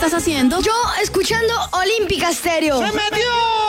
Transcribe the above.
estás haciendo? Yo escuchando Olímpica Stereo. ¡Se metió!